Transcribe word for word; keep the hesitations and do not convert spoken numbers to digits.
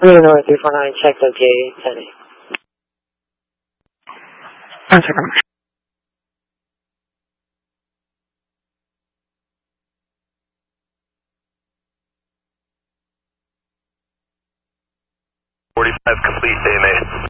three North three four nine, check O T A ten eight. Answer from forty-five complete, A M A.